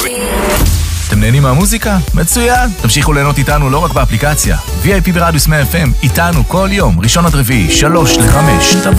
אתם נהנים מהמוזיקה? מצוין! תמשיכו ליהנות איתנו לא רק באפליקציה. VIP ברדיוס 100 FM, איתנו כל יום, ראשון עד רביעי, 3 ל-5.